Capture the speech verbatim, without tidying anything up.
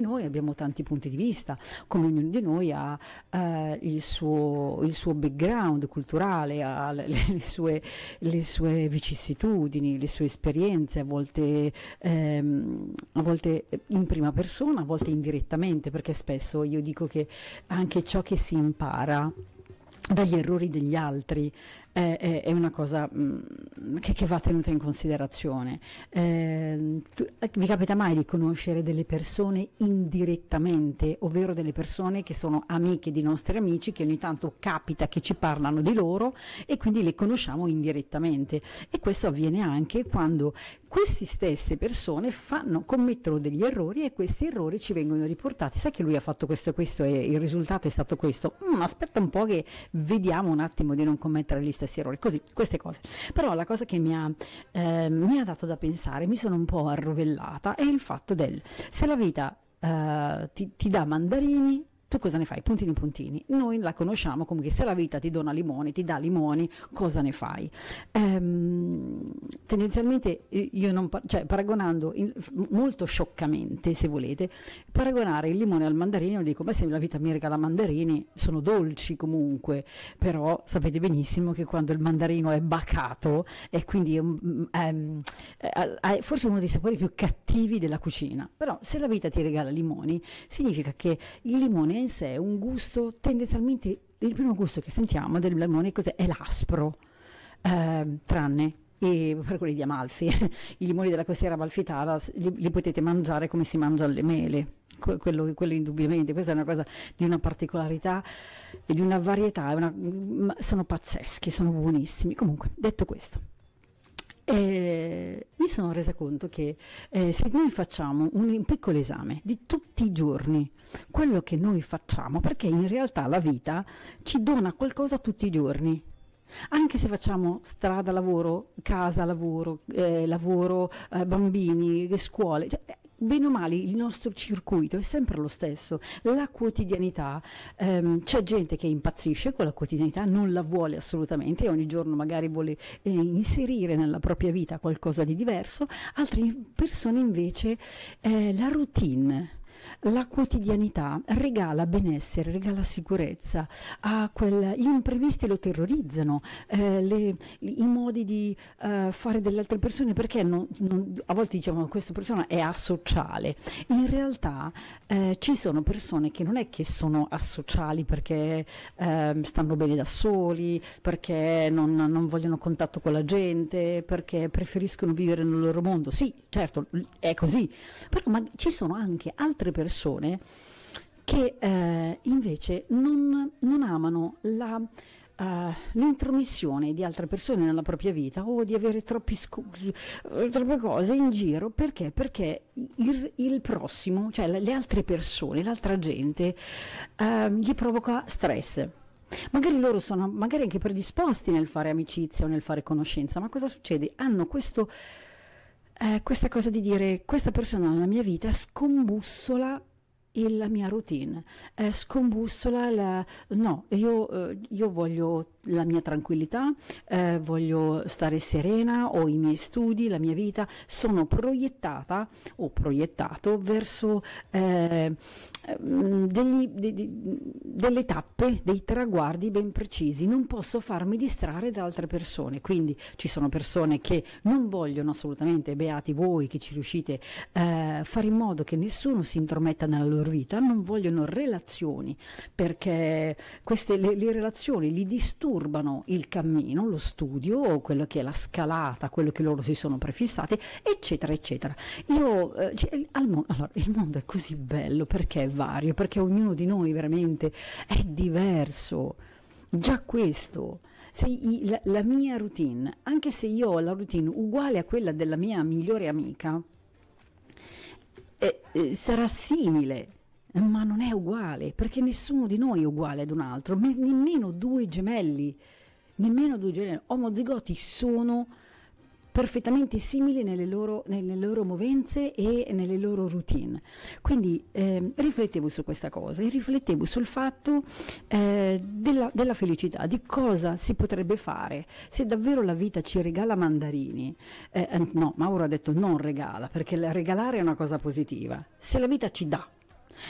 noi abbiamo tanti punti di vista, come ognuno di noi ha eh, il, suo, il suo background culturale, ha le, le, sue, le sue vicissitudini, le sue esperienze, a volte, ehm, a volte in prima persona, a volte indirettamente, perché spesso io dico che anche ciò che si impara dagli errori degli altri eh, è, è una cosa mh, che, che va tenuta in considerazione. Eh, tu, vi capita mai di conoscere delle persone indirettamente, ovvero delle persone che sono amiche di nostri amici, che ogni tanto capita che ci parlano di loro e quindi le conosciamo indirettamente? E questo avviene anche quando queste stesse persone fanno, commettono degli errori e questi errori ci vengono riportati. Sai che lui ha fatto questo e questo e il risultato è stato questo? Mm, aspetta un po' che vediamo un attimo di non commettere gli stessi errori, così, queste cose. Però la cosa che mi ha, eh, mi ha dato da pensare, mi sono un po' arrovellata, è il fatto del, se la vita eh, ti, ti dà mandarini, tu cosa ne fai? Puntini puntini. Noi la conosciamo come che se la vita ti dona limoni, ti dà limoni, cosa ne fai? Ehm, tendenzialmente io non, cioè paragonando in, molto scioccamente, se volete, paragonare il limone al mandarino, dico, ma se la vita mi regala mandarini, sono dolci comunque, però sapete benissimo che quando il mandarino è bacato e quindi um, um, è forse uno dei sapori più cattivi della cucina, però se la vita ti regala limoni, significa che il limone in sé un gusto, tendenzialmente il primo gusto che sentiamo del limone cos'è? È l'aspro, eh, tranne e per quelli di Amalfi. I limoni della costiera amalfitana li, li potete mangiare come si mangiano le mele, quello, quello indubbiamente. Questa è una cosa di una particolarità e di una varietà, è una, sono pazzeschi, sono buonissimi. Comunque, detto questo, Eh, mi sono resa conto che eh, se noi facciamo un, un piccolo esame di tutti i giorni, quello che noi facciamo, perché in realtà la vita ci dona qualcosa tutti i giorni, anche se facciamo strada, lavoro, casa, lavoro, eh, lavoro, eh, bambini, scuole, cioè, bene o male il nostro circuito è sempre lo stesso, la quotidianità, ehm, c'è gente che impazzisce con la quotidianità, non la vuole assolutamente e ogni giorno magari vuole eh, inserire nella propria vita qualcosa di diverso, altre persone invece eh, la routine, la quotidianità regala benessere, regala sicurezza, a quel, gli imprevisti lo terrorizzano, eh, le, i modi di eh, fare delle altre persone, perché non, non, a volte diciamo che questa persona è asociale, in realtà eh, ci sono persone che non è che sono asociali perché eh, stanno bene da soli, perché non, non vogliono contatto con la gente, perché preferiscono vivere nel loro mondo. Sì, certo, è così, però ma ci sono anche altre persone che eh, invece non, non amano la, uh, l'intromissione di altre persone nella propria vita o di avere troppi scu- troppe cose in giro. Perché? Perché il, il prossimo, cioè le altre persone, l'altra gente uh, gli provoca stress. Magari loro sono magari anche predisposti nel fare amicizia o nel fare conoscenza, ma cosa succede? Hanno questo Eh, questa cosa di dire, questa persona nella mia vita scombussola il- la mia routine, eh, scombussola la, no, io, eh, io voglio la mia tranquillità, eh, voglio stare serena, ho i miei studi, la mia vita, sono proiettata o proiettato verso eh, mm, degli, de- de- delle tappe, dei traguardi ben precisi, non posso farmi distrarre da altre persone. Quindi ci sono persone che non vogliono assolutamente, beati voi che ci riuscite a fare in modo che nessuno si intrometta nella loro vita, non vogliono relazioni, perché queste le, le relazioni li disturbano il cammino, lo studio, quello che è la scalata, quello che loro si sono prefissati, eccetera eccetera. Io eh, cioè, al mo- allora, il mondo è così bello perché è vario, perché ognuno di noi veramente è diverso. Già questo, se i- la, la mia routine, anche se io ho la routine uguale a quella della mia migliore amica, eh, eh, sarà simile, ma non è uguale, perché nessuno di noi è uguale ad un altro, me- nemmeno due gemelli, nemmeno due gemelli omozigoti sono perfettamente simili nelle loro, nelle loro movenze e nelle loro routine. Quindi eh, riflettevo su questa cosa e riflettevo sul fatto eh, della, della felicità, di cosa si potrebbe fare se davvero la vita ci regala mandarini. Eh, no, Mauro ha detto non regala, perché la regalare è una cosa positiva. Se la vita ci dà